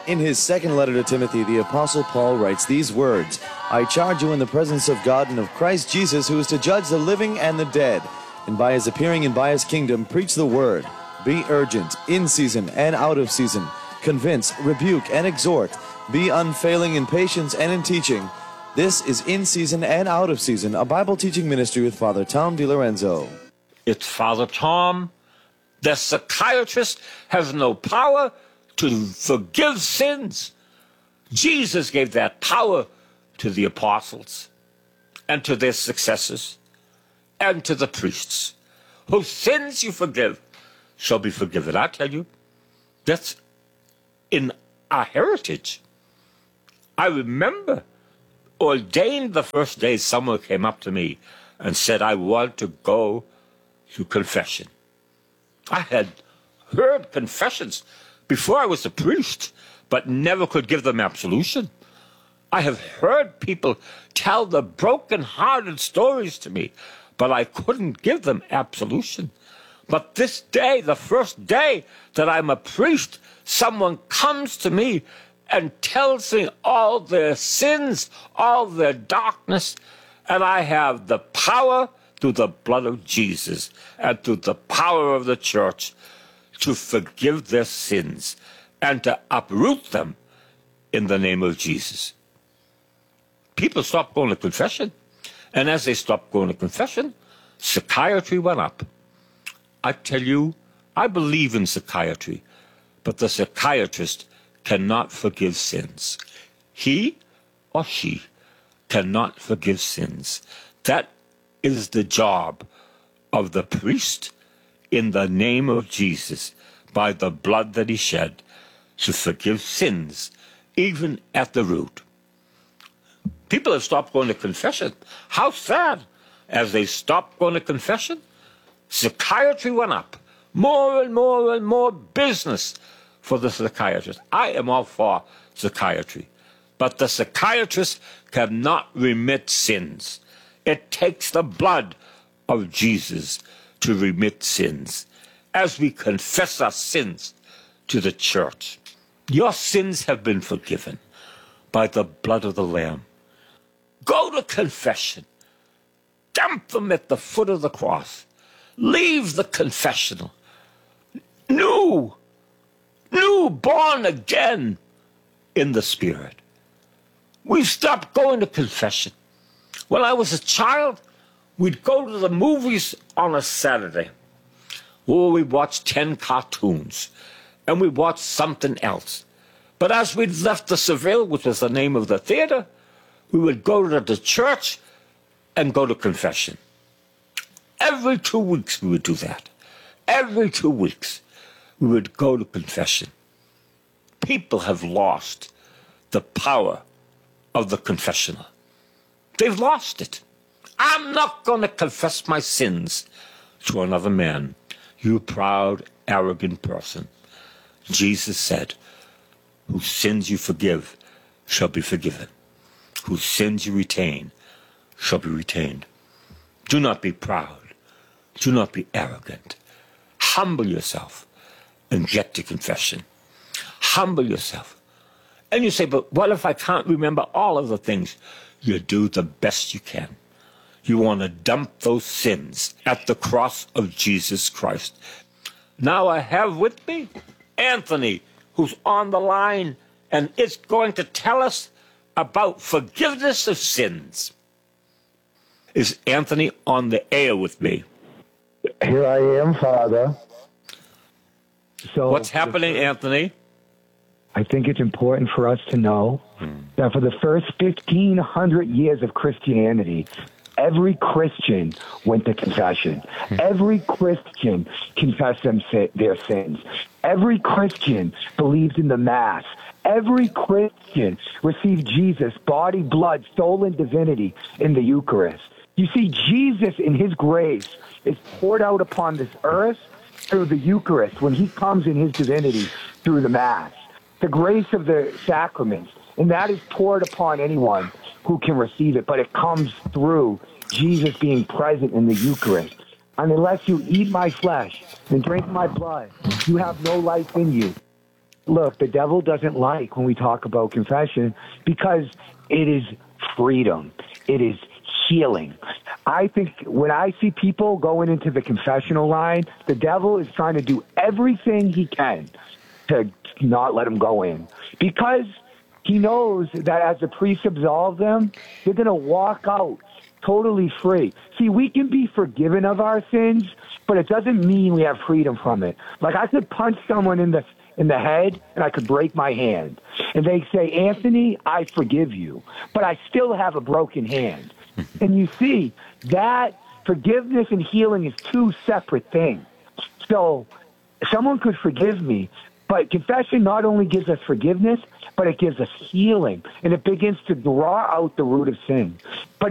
In his second letter to Timothy, the Apostle Paul writes these words, I charge you in the presence of God and of Christ Jesus, who is to judge the living and the dead, and by his appearing and by his kingdom, preach the word. Be urgent, in season and out of season. Convince, rebuke, and exhort. Be unfailing in patience and in teaching. This is In Season and Out of Season, a Bible teaching ministry with Father Tom DiLorenzo. It's Father Tom. The psychiatrist has no power to forgive sins. Jesus gave that power to the apostles and to their successors and to the priests. Whose sins you forgive shall be forgiven. I tell you, that's in our heritage. I remember ordained the first day someone came up to me and said, I want to go to confession. I had heard confessions before I was a priest, but never could give them absolution. I have heard people tell the broken-hearted stories to me, but I couldn't give them absolution. But this day, the first day that I'm a priest, someone comes to me and tells me all their sins, all their darkness, and I have the power through the blood of Jesus and through the power of the church to forgive their sins and to uproot them in the name of Jesus. People stopped going to confession, and as they stopped going to confession, psychiatry went up. I tell you, I believe in psychiatry, but the psychiatrist cannot forgive sins. He or she cannot forgive sins. That is the job of the priest in the name of Jesus, by the blood that he shed, to forgive sins, even at the root. People have stopped going to confession. How sad. As they stopped going to confession, psychiatry went up. More and more and more business for the psychiatrist. I am all for psychiatry, but the psychiatrist cannot remit sins. It takes the blood of Jesus to remit sins as we confess our sins to the church. Your sins have been forgiven by the blood of the Lamb. Go to confession. Dump them at the foot of the cross. Leave the confessional. New, born again in the Spirit. We've stopped going to confession. When I was a child, we'd go to the movies on a Saturday. Or we'd watch 10 cartoons, and we'd watch something else. But as we'd left the Seville, which was the name of the theater, we would go to the church and go to confession. Every 2 weeks we would do that. Every 2 weeks we would go to confession. People have lost the power of the confessional. They've lost it. I'm not going to confess my sins to another man. You proud, arrogant person. Jesus said, whose sins you forgive shall be forgiven. Whose sins you retain shall be retained. Do not be proud. Do not be arrogant. Humble yourself and get to confession. Humble yourself. And you say, but what if I can't remember all of the things? You do the best you can. You want to dump those sins at the cross of Jesus Christ. Now I have with me Anthony, who's on the line, and is going to tell us about forgiveness of sins. Is Anthony on the air with me? Here I am, Father. So what's happening, Anthony? I think it's important for us to know that for the first 1,500 years of Christianity, every Christian went to confession. Every Christian confessed their sins. Every Christian believed in the Mass. Every Christian received Jesus, body, blood, soul, and divinity in the Eucharist. You see, Jesus in his grace is poured out upon this earth through the Eucharist when he comes in his divinity through the Mass. The grace of the sacraments, and that is poured upon anyone who can receive it, but it comes through Jesus being present in the Eucharist. And unless you eat my flesh and drink my blood, you have no life in you. look, the devil doesn't like when we talk about confession because it is freedom. It is healing. I think when I see people going into the confessional line, the devil is trying to do everything he can to not let them go in because he knows that as the priest absolve them, they're going to walk out totally free. See, we can be forgiven of our sins, but it doesn't mean we have freedom from it. Like I could punch someone in the head and I could break my hand. And they say, Anthony, I forgive you, but I still have a broken hand. And you see that forgiveness and healing is two separate things. So someone could forgive me, but confession not only gives us forgiveness, but it gives us healing, and it begins to draw out the root of sin. But